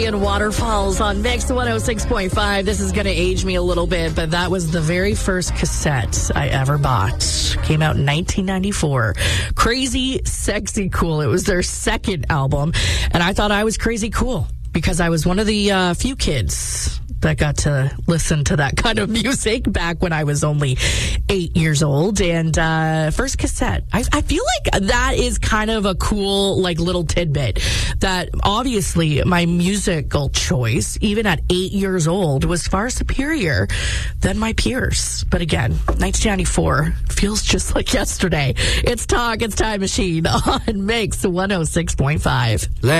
In Waterfalls on Mix 106.5. This is going to age me a little bit, but that was the very first cassette I ever bought. Came out in 1994. Crazy Sexy Cool. It was their second album, and I thought I was crazy cool because I was one of the few kids that got to listen to that kind of music back when I was only 8 years old. And first cassette. I feel like that is kind of a cool, like, little tidbit that obviously my musical choice, even at 8 years old, was far superior than my peers. But again, 1994 feels just like yesterday. It's Talk, it's Time Machine on Mix 106.5.